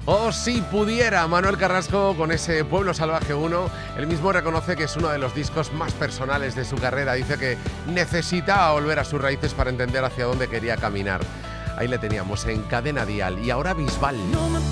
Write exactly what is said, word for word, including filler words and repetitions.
Oh, si pudiera. Manuel Carrasco con ese Pueblo Salvaje uno. Él mismo reconoce que es uno de los discos más personales de su carrera. Dice que necesitaba volver a sus raíces para entender hacia dónde quería caminar. Ahí le teníamos en Cadena Dial. Y ahora Bisbal.